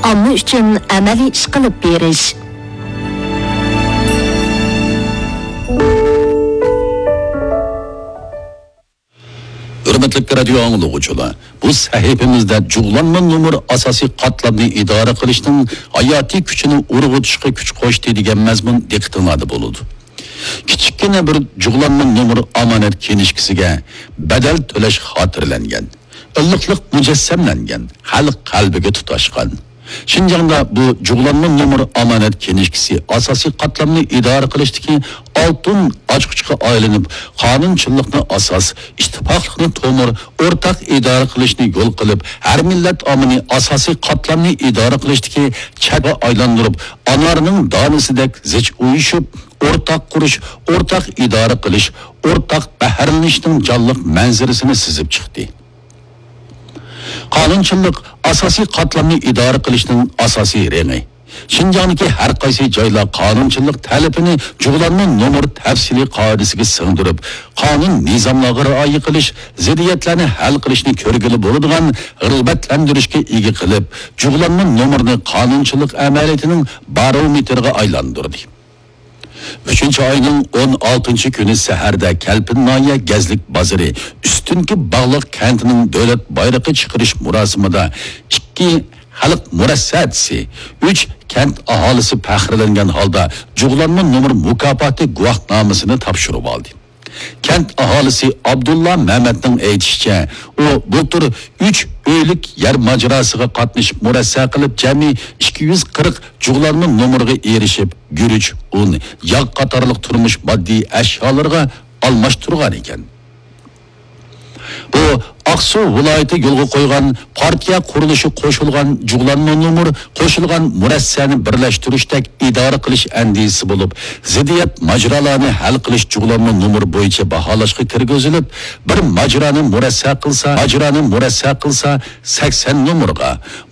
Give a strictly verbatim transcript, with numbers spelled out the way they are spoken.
omma uchun amaliy ish qilib berish. Hürmetli radio anglagıçılar, bu sahifimizde cuglanma numara asosiy qatlamni idora qilishning hayoti kuchini urg'utishga kuch qo'shdi degan mazmun diqqatingizda bo'ladi. Kichikgina bir cuglanma numara omonat kenishkisiga badal to'lash xotirlangan, illiqlik mujassamlangan, xalq qalbiga tutashgan. Şinjan'da bu cuglanma numara omonat kenishkisi asosiy qatlamni idora qilishdagi oltin ochqichga aylanib, qonunchilikni asos, ittifoqlikni tomir, o'rtaq idora qilishni yo'l qilib, har millat omini asosiy qatlamni idora qilishdagi chaga aylantirib, anarning donisidek zich uyushib, o'rtaq qurish, o'rtaq idora qilish, o'rtaq baharlanishning jonliq manzarasini sizib chiqdi. Qonunchilik asosiy qatlamni idora qilishning asosiy rengi. Şinjan'daki her qaysi joylar qonunchilik talabini cuglanma numar tafsili qoidasiga singdirib, qonun nizomlarga rioya qilish, ziddiyatlarni hal qilishni ko'rgili bo'ladigan g'irbatlantirishga ega qilib, cuglanma numarni qonunchilik amaliyatining barometriga aylantirdi. uchinchi oyning o'n oltinchi kuni saharda Kalpinnoya Gazlik bozori ustunki bog'liq kantining davlat bayrog'i chiqarish murosimida ikki xalq murassatsi, uch kent aholisi faxrlangan holda cuglanma numar mukofoti guvohnomasini topshirib oldi. Kent aholisi Abdullah Mehmetning aytishicha, u bu tur uch uylik yer majrosiga qatnashib murassa qilib jami ikki yuz qirq cuglanma numariga erishib, guruch, un, yog' qatorliq turmush moddiy ashyolarga almashtirgan ekan. Bu Aksu viloyati yo'lga qo'ygan partiya qurilishi qo'shilgan cuglanma numar qo'shilgan murassani birlashtirishdek idora qilish andisi bo'lib, ziddiyat majralarini hal qilish cuglanma numar bo'yicha baholashga kirgizilib, bir majrani murassa qilsa, majrani murassa qilsa sakson numurga,